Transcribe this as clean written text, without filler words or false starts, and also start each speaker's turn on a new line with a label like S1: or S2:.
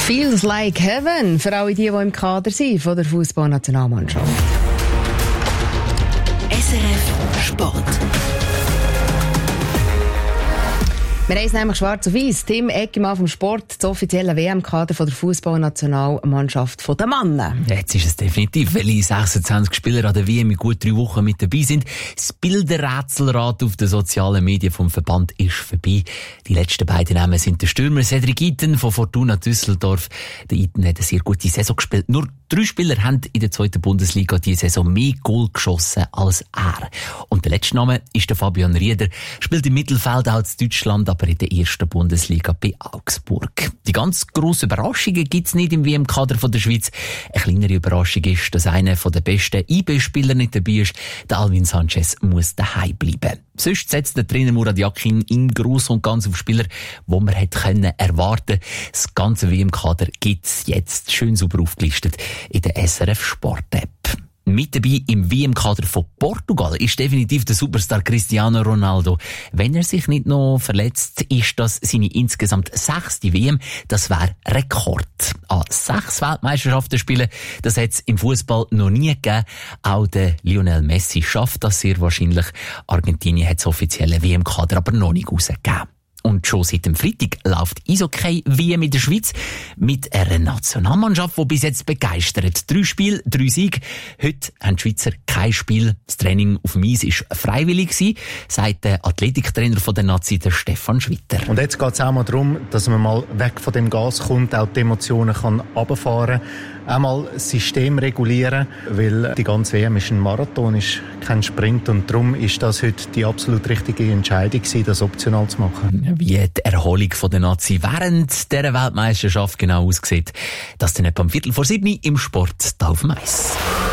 S1: Feels like heaven für alle die im Kader sind von der Fußballnationalmannschaft.
S2: SRF Sport.
S1: Wir haben es nämlich schwarz auf weiss. Tim Eggimann vom Sport, das offizielle WM-Kader von der Fußballnationalmannschaft der Männer.
S3: Jetzt ist es definitiv, weil 26 Spieler an der WM in gut 3 Wochen mit dabei sind. Das Bilderrätselrad auf den sozialen Medien vom Verband ist vorbei. Die letzten beiden Namen sind der Stürmer Cedric Iten von Fortuna Düsseldorf. Der Iten hat eine sehr gute Saison gespielt. Nur 3 Spieler haben in der 2. Bundesliga diese Saison mehr Goal geschossen als er. Und der letzte Name ist der Fabian Rieder. Spielt im Mittelfeld auch in Deutschland, aber in der 1. Bundesliga bei Augsburg. Die ganz grossen Überraschungen gibt's nicht im WM-Kader von der Schweiz. Eine kleinere Überraschung ist, dass einer der besten IB-Spieler nicht dabei ist. Der Alvin Sanchez muss daheim bleiben. Sonst setzt der Trainer Murat Yakin im Gross und Ganz auf Spieler, die man hätte erwarten können. Das ganze WM-Kader gibt's jetzt schön sauber aufgelistet in der SRF Sport-App. Mit dabei im WM-Kader von Portugal ist definitiv der Superstar Cristiano Ronaldo. Wenn er sich nicht noch verletzt, ist das seine insgesamt 6. WM. Das wäre Rekord. An 6 Weltmeisterschaften spielen, das hat es im Fußball noch nie gegeben. Auch der Lionel Messi schafft das sehr wahrscheinlich. Argentinien hat das offizielle WM-Kader aber noch nicht rausgegeben. Und schon seit dem Freitag läuft Eishockey-WM in der Schweiz mit einer Nationalmannschaft, die bis jetzt begeistert. 3 Spiele, 3 Siege. Heute haben die Schweizer kein Spiel. Das Training auf dem Eis war freiwillig gewesen, sagt der Athletiktrainer von der Nazi, der Stefan Schwitter.
S4: Und jetzt geht es auch mal darum, dass man mal weg von dem Gas kommt, auch die Emotionen kann runterfahren kann. Auch mal das System regulieren, weil die ganze WM ist ein Marathon, ist kein Sprint. Und darum ist das heute die absolut richtige Entscheidung gewesen, das optional zu machen.
S3: Wie die Erholung von der Nazi während dieser Weltmeisterschaft genau aussieht, das dann etwa um 6:15 im Sport auf dem Eis.